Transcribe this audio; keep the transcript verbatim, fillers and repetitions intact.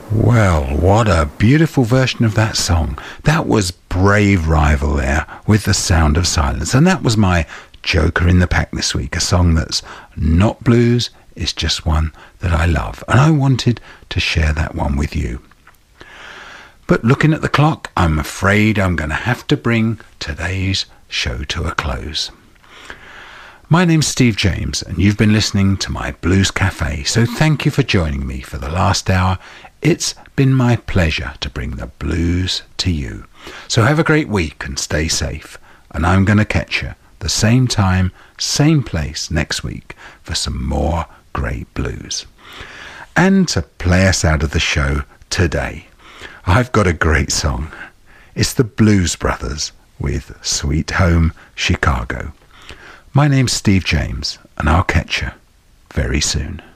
Well, what a beautiful version of that song. That was Brave Rival there with The Sound of Silence. And that was my Joker in the Pack this week, a song that's not blues, it's just one that I love. And I wanted to share that one with you. But looking at the clock, I'm afraid I'm going to have to bring today's show to a close. My name's Steve James, and you've been listening to my Blues Cafe, so thank you for joining me for the last hour. It's been my pleasure to bring the blues to you. So have a great week and stay safe, and I'm going to catch you the same time, same place next week for some more great blues. And to play us out of the show today, I've got a great song. It's the Blues Brothers with Sweet Home Chicago. My name's Steve James, and I'll catch you very soon.